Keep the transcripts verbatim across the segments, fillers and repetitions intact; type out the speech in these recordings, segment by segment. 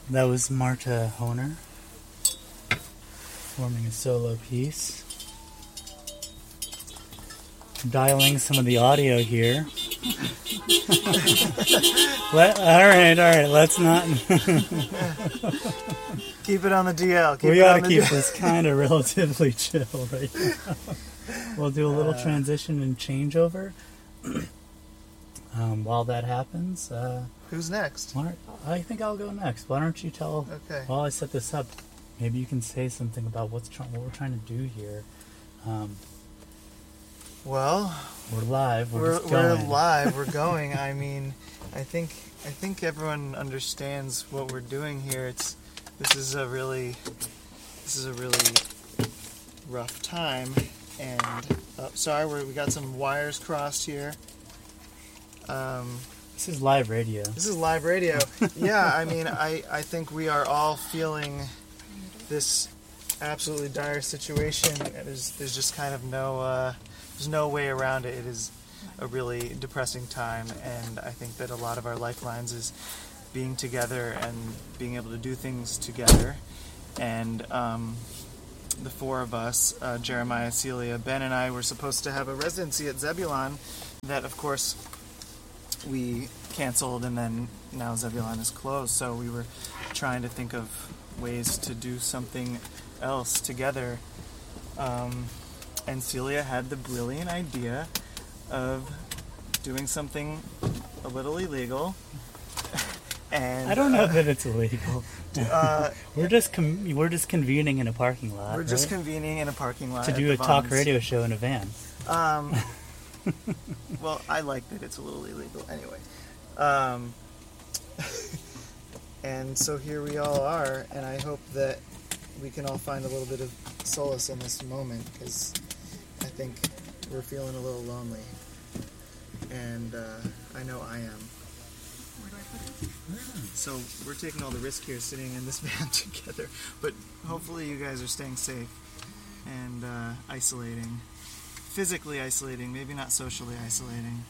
That was Marta Honer performing a solo piece. Dialing some of the audio here. Let, all right, all right. Let's not. Keep it on the D L. Keep we it got on to the keep D L. this kind of relatively chill right now. We'll do a little Uh, transition and changeover. um, while that happens, uh, Who's next? why don't- I think I'll go next. Why don't you tell? Okay. While I set this up, maybe you can say something about what's try- what we're trying to do here. Um, Well, we're live. We're, we're just we're going. live. We're going. I mean, I think I think everyone understands what we're doing here. It's this is a really this is a really rough time, and uh, sorry, we're, we got some wires crossed here. Um, This is live radio. This is live radio. Yeah, I mean, I, I think we are all feeling this absolutely dire situation. There's, there's just kind of no, uh, there's no way around it. It is a really depressing time, and I think that a lot of our lifelines is being together and being able to do things together. And um, the four of us, uh, Jeremiah, Celia, Ben, and I, were supposed to have a residency at Zebulon that, of course, we canceled, and then now Zebulon is closed, so we were trying to think of ways to do something else together. Um, and Celia had the brilliant idea of doing something a little illegal. and I don't know uh, that it's illegal. uh, we're just com- we're just convening in a parking lot. we're just right? convening in a parking lot to at do the a talk Vons. radio show in a van. Um, well, I like that it's a little illegal anyway. Um, and so here we all are, and I hope that we can all find a little bit of solace in this moment, because I think we're feeling a little lonely. And uh, I know I am. Where do I put it? So we're taking all the risk here sitting in this van together, but hopefully you guys are staying safe and uh, isolating. Physically isolating, maybe not socially isolating.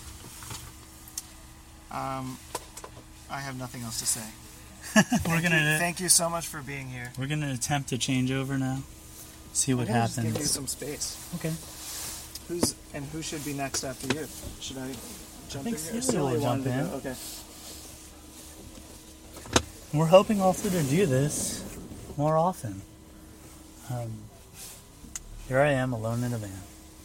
Um, I have nothing else to say. we're Thank gonna you, thank you so much for being here. we're gonna attempt to change over now. See what I'm gonna just happens. give you some space. Okay. Who's and who should be next after you? Should I jump think in here? Celia will wanted jump to in. go. Okay. We're hoping also to do this more often. Um, here I am alone in a van.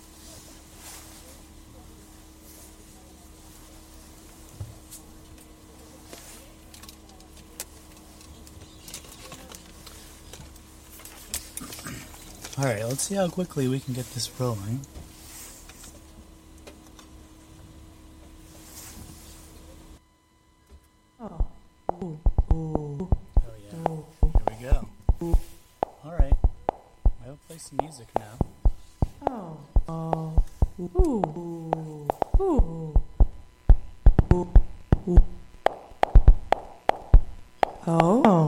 Alright, let's see how quickly we can get this rolling. Oh. Ooh. Ooh. Oh yeah. Here we go. Alright. I'll play some music now. Oh. Oh. Ooh. Ooh. Ooh. Ooh. Oh.